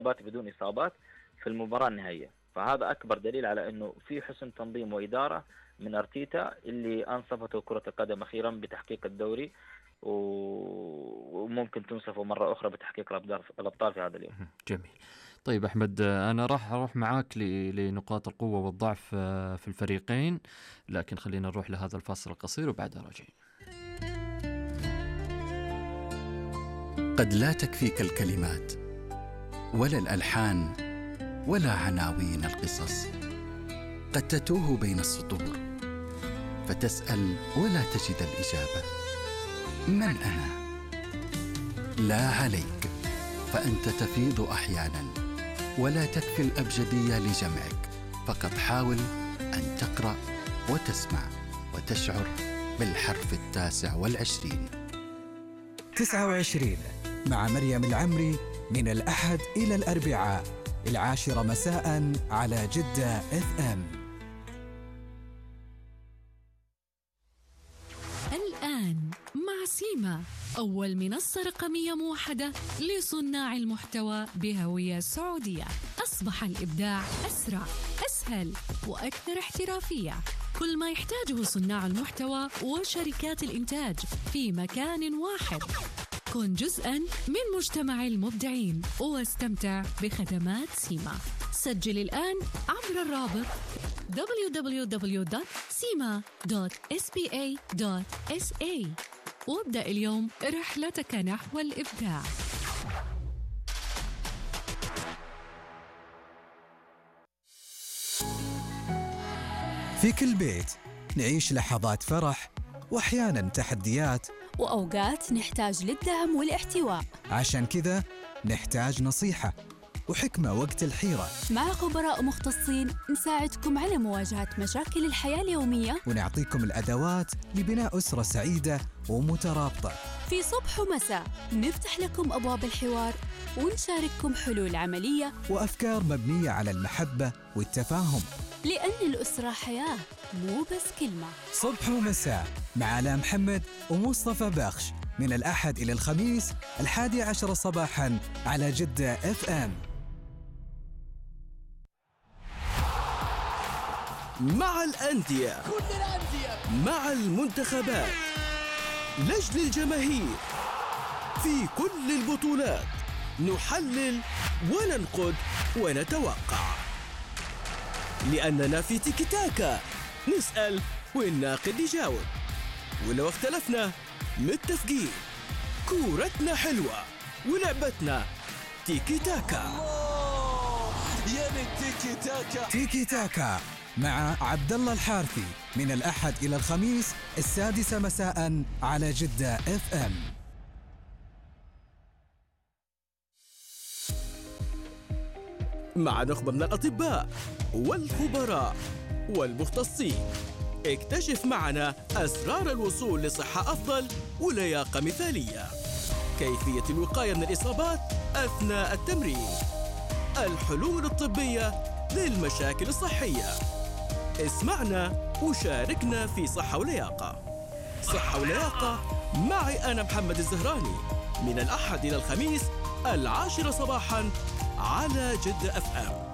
بدون إصابات في المباراة النهائية. فهذا أكبر دليل على أنه في حسن تنظيم وإدارة من أرتيتا اللي أنصفته كرة القدم أخيرا بتحقيق الدوري، وممكن تنصفه مرة أخرى بتحقيق الأبطال في هذا اليوم. جميل. طيب أحمد، أنا راح أروح معاك لنقاط القوة والضعف في الفريقين، لكن خلينا نروح لهذا الفاصل القصير وبعدها راجعين. قد لا تكفيك الكلمات ولا الألحان ولا عناوين القصص، قد تتوه بين السطور فتسأل ولا تجد الإجابة. من أنا؟ لا عليك، فأنت تفيض أحيانا ولا تكفي الأبجدية لجمعك، فقط حاول أن تقرأ وتسمع وتشعر بالحرف 29. 29 مع مريم العمري من الأحد إلى الأربعاء 10 مساء على جدة FM. الآن مع سيما، أول منصة رقمية موحدة لصناع المحتوى بهوية سعودية. أصبح الإبداع أسرع، أسهل وأكثر احترافية. كل ما يحتاجه صناع المحتوى وشركات الإنتاج في مكان واحد. كن جزءاً من مجتمع المبدعين واستمتع بخدمات سيما. سجل الآن عبر الرابط www.sima.spa.sa وابدأ اليوم رحلتك نحو الإبداع. في كل بيت نعيش لحظات فرح وأحياناً تحديات، وأوقات نحتاج للدعم والاحتواء. عشان كذا نحتاج نصيحة وحكمة وقت الحيرة. مع خبراء مختصين نساعدكم على مواجهة مشاكل الحياة اليومية، ونعطيكم الأدوات لبناء أسرة سعيدة ومترابطة. في صبح ومساء نفتح لكم أبواب الحوار ونشارككم حلول عملية وأفكار مبنية على المحبة والتفاهم، لأن الأسرة حياة مو بس كلمة. صبح ومساء مع آلاء محمد ومصطفى بخش من الأحد إلى الخميس 11 صباحاً على جدة FM. مع الأندية، مع المنتخبات، لجل الجماهير، في كل البطولات نحلل وننقد ونتوقع، لأننا في تيكي تاكا نسأل والناقد يجاوب، ولو اختلفنا متفقين. كورتنا حلوة ولعبتنا تيكي تاكا. يعني تيكي تاكا مع عبد الله الحارثي من الأحد إلى الخميس 6 مساء على جدة FM. مع نخبة من الأطباء والخبراء والمختصين، اكتشف معنا أسرار الوصول لصحة أفضل ولياقة مثالية، كيفية الوقاية من الإصابات أثناء التمرين، الحلول الطبية للمشاكل الصحية. اسمعنا وشاركنا في صحة ولياقة. صحة ولياقة معي أنا محمد الزهراني من الأحد إلى الخميس 10 صباحاً على جدة FM.